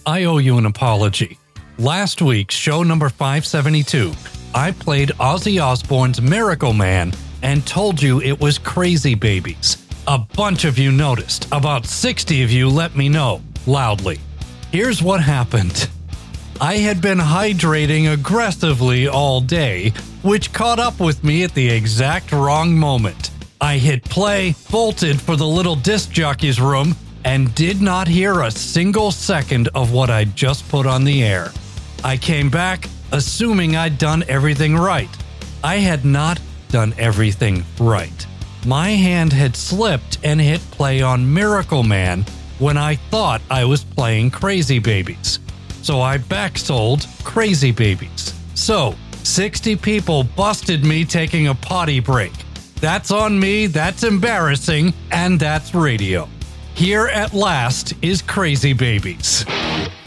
I owe you an apology. Last week's show number 572, I played Ozzy Osbourne's Miracle Man and told you it was Crazy Babies. A bunch of you noticed. About 60 of you let me know, loudly. Here's what happened. I had been hydrating aggressively all day, which caught up with me at the exact wrong moment. I hit play, bolted for the little disc jockey's room, and did not hear a single second of what I'd just put on the air. I came back, assuming I'd done everything right. I had not done everything right. My hand had slipped and hit play on Miracle Man when I thought I was playing Crazy Babies. So I backsold Crazy Babies. So, 60 people busted me taking a potty break. That's on me, that's embarrassing, and that's radio. Here at last is Crazy Babies.